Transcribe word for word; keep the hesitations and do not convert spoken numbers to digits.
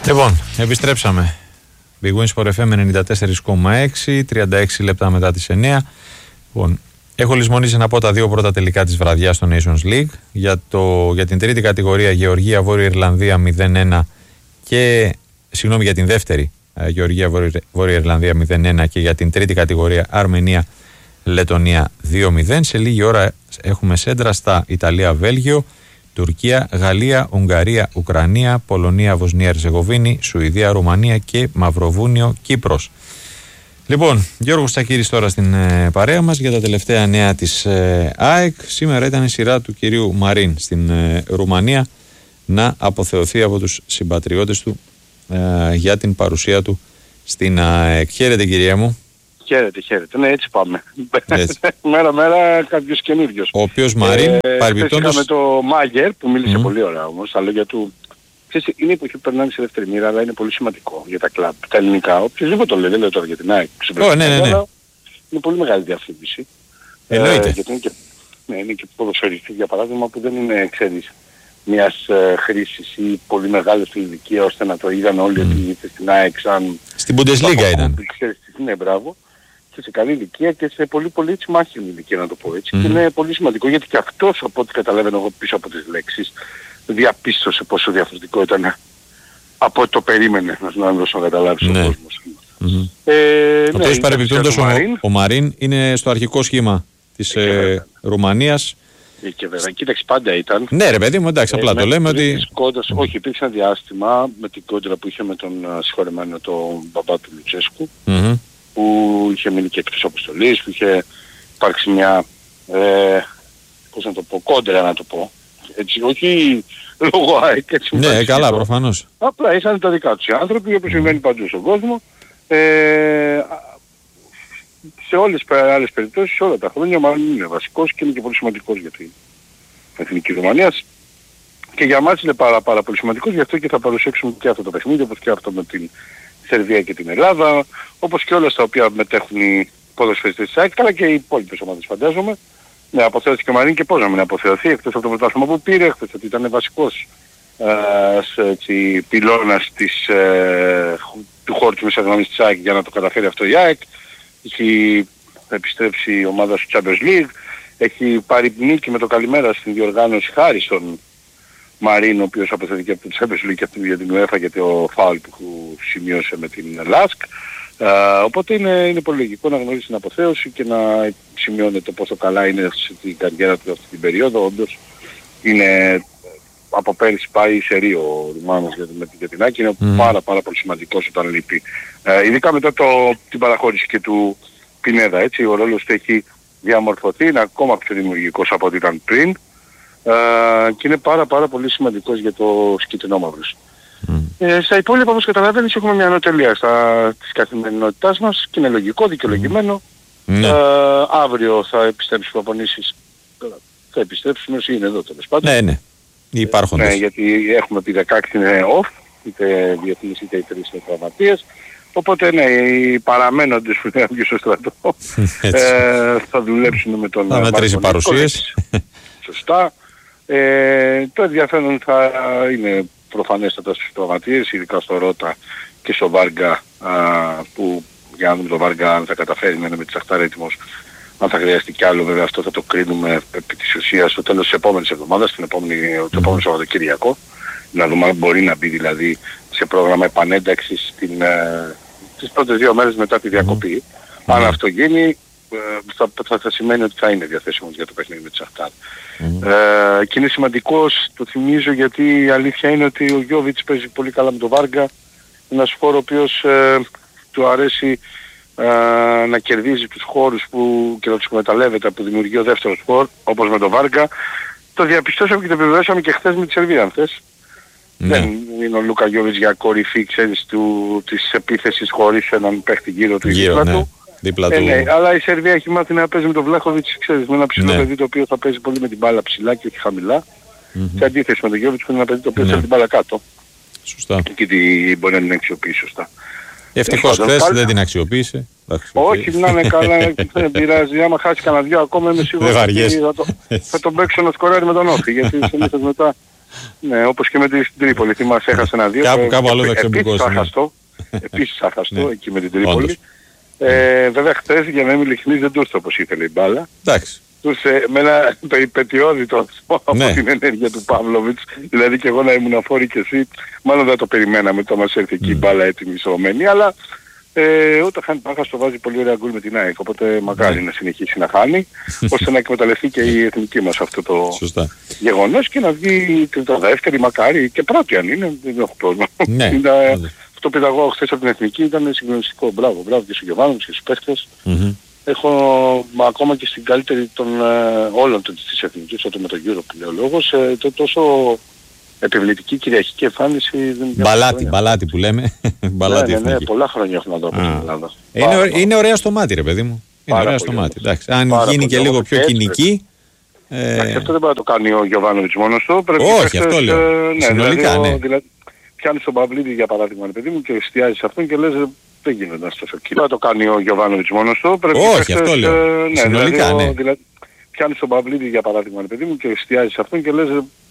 Λοιπόν, επιστρέψαμε. Big Win Sport εφ εμ ενενήντα τέσσερα κόμμα έξι, τριάντα έξι λεπτά μετά τις εννιά. Λοιπόν, έχω λησμονήσει να πω τα δύο πρώτα τελικά της βραδιάς στο Nations League. Για, το, για την τρίτη κατηγορία Γεωργία Βόρεια Ιρλανδία μηδέν ένα και. Συγγνώμη, για την δεύτερη Γεωργία Βόρεια Ιρλανδία μηδέν ένα και για την τρίτη κατηγορία Αρμενία Λετωνία δύο μηδέν. Σε λίγη ώρα έχουμε σέντρα στα Ιταλία Βέλγιο, Τουρκία, Γαλλία, Ουγγαρία, Ουκρανία, Πολωνία, Βοσνία, Ερζεγοβίνη, Σουηδία, Ρουμανία και Μαυροβούνιο, Κύπρος. Λοιπόν, Γιώργος Τσακύρης τώρα στην ε, παρέα μας για τα τελευταία νέα της ε, ΑΕΚ. Σήμερα ήταν η σειρά του κυρίου Μαρίν στην ε, Ρουμανία να αποθεωθεί από τους συμπατριώτες του ε, για την παρουσία του στην ΑΕΚ. Χαίρετε, κυρία μου. Χαίρετε, χαίρετε. Ναι, έτσι πάμε. Μέρα-μέρα κάποιος καινούριος. Ο οποίος Μαρίν, ε, παρεμπιπτόντως... Είχαμε το Μάγκερ που μίλησε mm. πολύ πολύ ωραία όμως. Τα λόγια του... Ξέρεις, είναι η εποχή που περνάνε σε δεύτερη μοίρα, αλλά είναι πολύ σημαντικό για τα κλαμπ, τα ελληνικά. Οποιοςδήποτε το λέει, δεν λέω τώρα για την ΑΕΚ. Oh, ναι, ναι, ναι. Είναι πολύ μεγάλη διαφήμιση. Εννοείται. Ε, γιατί είναι και, ναι, είναι και ποδοσφαιριστής, για παράδειγμα, που δεν είναι, ξέρεις, μιας ε, χρήσης ή πολύ μεγάλη στην ηλικία, ώστε να το είδαν όλοι mm. ότι ήρθε στην ΑΕΚ σαν... Στην Bundesliga ήταν. Ξέρεις, ναι, μπράβο. Και σε καλή ηλικία και σε πολύ πολύ έτσι μάχημη ηλικία, να το πω έτσι. Mm. Και είναι πολύ σημαντικό γιατί και αυτός, από ό,τι καταλαβαίνω εγώ πίσω από τις λέξεις, διαπίστωσε πόσο διαφορετικό ήταν από ό,τι το περίμενε, να μην δώσω να καταλάβεις ναι. ο κόσμος. Mm-hmm. Ε, ο ναι, οποίος παρεμπιπτόντως ο, Μαρίν. ο Μαρίν είναι στο αρχικό σχήμα της ε, Ρουμανίας. Και βέβαια, κοίταξε πάντα ήταν. Ναι ρε παιδί μου, εντάξει, απλά ε, το λέμε ότι... Κόντας, mm. Όχι, υπήρξε ένα διάστημα με την κόντρα που είχε με τον uh, συγχωρεμένο τον μπαμπά του Λουτσέσκου, mm-hmm. που είχε μείνει και εκτός αποστολής, που είχε υπάρξει μια, ε, πώς να το πω, κόντρα να το πω. Έτσι, όχι λόγω ΑΕΚ, έτσι. Ναι, καλά, εδώ. Προφανώς. Απλά ήσαν τα δικά τους οι άνθρωποι, όπως συμβαίνει παντού στον κόσμο. Ε, σε όλες τις άλλες περιπτώσεις, όλα τα χρόνια, μάλλον είναι βασικός και είναι και πολύ σημαντικός για την Εθνική Ρουμανία. Και για μας είναι πάρα, πάρα πολύ σημαντικός, γι' αυτό και θα παρουσιάξουμε και αυτό το παιχνίδι, όπως και αυτό με την Σερβία και την Ελλάδα, όπως και όλα στα οποία μετέχουν οι ποδοσφαιριστές της ΑΕΚ, αλλά και οι υπόλοιπες ομάδες φαντάζομαι. Ναι, αποθεώθηκε ο Μαρίν και πώς να μην αποθεωθεί, εκτός από το πρωτάθλημα που πήρε, εκτός ότι ήταν βασικός ε, πυλώνας της, ε, του χώρου της μεσαγωνής της ΑΕΚ για να το καταφέρει αυτό η ΑΕΚ. Έχει επιστρέψει η ομάδα στο Champions League, έχει πάρει νίκη με το καλημέρα στην διοργάνωση χάρη στον Μαρίν, ο οποίος αποθεώθηκε από το Champions League και για την UEFA γιατί ο φάουλ που σημείωσε με την Λάσκ. Uh, οπότε είναι, είναι πολύ λογικό να γνωρίσει την αποθέωση και να σημειώνεται πόσο καλά είναι στην καριέρα του αυτή την περίοδο. Όντως είναι από πέρυσι πάει σε Ρίο ο Ρουμάνος για, για την ΑΕΚ, είναι mm. πάρα πάρα πολύ σημαντικός όταν λείπει. Uh, ειδικά μετά το, την παραχώρηση και του Πινέδα, έτσι, ο ρόλος του έχει διαμορφωθεί, είναι ακόμα πιο δημιουργικός από ό,τι ήταν πριν uh, και είναι πάρα πάρα πολύ σημαντικός για το σκυτρινόμαυρος. Mm. Ε, στα υπόλοιπα, όπως καταλαβαίνεις, έχουμε μια ανωτελεία στα, της καθημερινότητάς μας και είναι λογικό, δικαιολογημένο. Mm. Ε, αύριο θα επιστρέψουν οι προπονήσεις, θα επιστρέψουν όσοι είναι εδώ τέλος πάντων. Ναι, ναι, υπάρχοντες. Ναι, γιατί έχουμε πει δεκαέξι είναι off, είτε διεθνείς είτε οι τρεις είναι τραυματίες. Οπότε ναι, οι παραμένοντες που είναι και στο στρατό ε, θα δουλέψουν με τον... Θα μετρήσει παρουσίες. Σωστά. Ε, το ενδιαφέρον θα είναι προφανέστατα στους τραυματίες, ειδικά στο Ρώτα και στο Βάργκα, α, που για να δούμε το Βάργκα αν θα καταφέρει να είναι με τη Σαχτάρ έτοιμος, αν θα χρειαστεί κι άλλο, βέβαια αυτό θα το κρίνουμε επί της ουσίας στο τέλος της επόμενης εβδομάδας, την επόμενη, mm. το επόμενο Σαββατοκύριακο, να δούμε αν μπορεί να μπει δηλαδή σε πρόγραμμα επανένταξης την, ε, τις πρώτες δύο μέρες μετά τη διακοπή. Mm. Αν αυτό γίνει, Θα, θα, θα σημαίνει ότι θα είναι διαθέσιμος για το παιχνίδι με τη Σαχτάρ. Mm. Ε, και είναι σημαντικός, το θυμίζω, γιατί η αλήθεια είναι ότι ο Γιώβιτς παίζει πολύ καλά με τον Βάργκα, ένας χώρος ο οποίος ε, του αρέσει ε, να κερδίζει τους χώρους που, και να τους εκμεταλλεύεται, που δημιουργεί ο δεύτερος χώρος, όπως με τον Βάργκα. Το διαπιστώσαμε και το επιβεβαιώσαμε και χθες με τη Σερβία, αν θες. Mm. Δεν είναι ο Λούκα Γιώβιτς για κορυφή, ξέρεις, του, της επίθεσης χωρίς έναν παίχτη γύρω του γύρω του. Ε, ναι, αλλά η Σερβία έχει μάθει να παίζει με τον Βλάχοβιτς, ξέρεις, με ένα ψηλό ναι. παιδί το οποίο θα παίζει πολύ με την μπάλα ψηλά και όχι χαμηλά. Mm-hmm. Σε αντίθεση με τον Γιώβιτς που είναι ένα παιδί το οποίο ναι. θέλει την μπάλα κάτω. Σωστά. Και τη, μπορεί να την αξιοποιήσει σωστά. Ευτυχώς χθες δεν την αξιοποίησε. Όχι, να είναι καλά, δεν πειράζει. Άμα χάσει κανένα δυο ακόμα είμαι σίγουρος ότι θα, το, θα τον παίξω να σκοράρει με τον Όφη. Γιατί συνήθως μετά Ναι, όπως και με την Τρίπολη. Θυμάσαι, έχασε ένα δύο. Κάπου, κάπου αλλού θα ξεμπουκώσει. Επίσης αχαστό. Επίσης αχαστό εκεί με την Τρίπολη. Όντως. Ε, βέβαια χτες, για να είμαι ειλικρινής, δεν του ήρθε όπως ήθελε η μπάλα. Εντάξει. Του ήρθε με ένα περιπετειώδη τρόπο από Ναι. την ενέργεια του Παύλοβιτς. Δηλαδή και εγώ να ήμουν αφόρη και εσύ, μάλλον δεν το περιμέναμε το μας έρθει εκεί η μπάλα έτοιμη ισορροπημένη, αλλά ε, όταν χάνει πάχα στο βάζει πολύ ωραία γκολ με την ΑΕΚ, οπότε μακάρι να συνεχίσει να χάνει, ώστε να εκμεταλλευτεί και η εθνική μας αυτό το Σωστά. γεγονός και να βγει το δεύτερη, μακάρι και πρώτη αν είναι, δεν έχω πρόβλημα. Ναι. Είναι, Όντως. αυτό που είδα εγώ χθες από την εθνική ήταν συγκλονιστικό. Μπράβο, μπράβο και στον Γιωβάνοβιτς και στους παίχτες. Μμμ. Έχω μα, ακόμα και στην καλύτερη των ε, όλων των της εθνικής, όταν με τον Euro που λέει ο λόγος, ε, το, τόσο επιβλητική κυριαρχική εμφάνιση δεν Μπαλάτι, μπαλάτι που λέμε. Μπαλάτι ναι, ναι, ναι, εθνική. πολλά χρόνια έχουν να δω από Α. στην Ελλάδα. Είναι, Πάρα ωρ- πολλά. είναι ωραία στο μάτι, ρε παιδί μου. Είναι Πάρα ωραία πολύ στο μάτι. ωραία. Εντάξει. Αν Πάρα γίνει πολύ και λίγο ωραία. πιο Έτσι, κοινική. ε, Εντάξει, αυτό δεν μπορεί να το κάνει ο Γιωβάνοβιτς μόνος του. Πρέπει Όχι, οι παίκτες, αυτό λέω. ε, ναι, Συνολικά, δηλαδή, ναι. ο- δηλαδή, πιάνεις τον Παυλίδη για παράδειγμα, ρε παιδί μου, και εστιάζεις σε αυτόν και λες ε, δεν γίνεται να είσαι τόσο κύριο. Δεν το κάνει ο Γιωβάνοβιτς μόνος του. Πρέπει οι Όχι, παίκτες, αυτό λέω. ε, ναι, Συνολικά, δηλαδή, ο- ναι. δηλαδή, πιάνεις τον Παυλίδη για παράδειγμα, ρε παιδί μου, και εστιάζεις σε αυτόν και λες ε,